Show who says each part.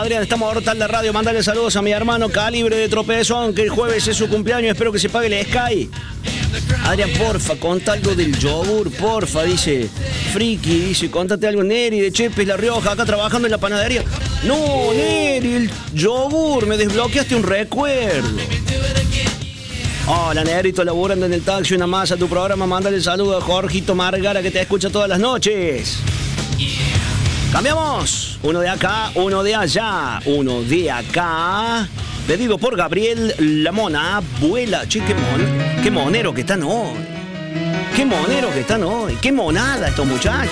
Speaker 1: Adrián, estamos ahorita en la radio. Mándale saludos a mi hermano Calibre de Tropezón, que el jueves es su cumpleaños. Espero que se pague el Sky. Adrián, porfa, conta algo del yogur, porfa, dice. Friki, dice, contate algo. Neri de Chepes, La Rioja, acá trabajando en la panadería. No, Neri, el yogur, me desbloqueaste un recuerdo. Hola, Nerito, laburando en el taxi, una masa a tu programa. Mándale saludo a Jorgito Margara, que te escucha todas las noches. Cambiamos. Uno de acá, uno de allá. Uno de acá. Pedido por Gabriel La Mona. Abuela. Che, qué monero que están hoy. Qué monero que están hoy. Qué monada estos muchachos.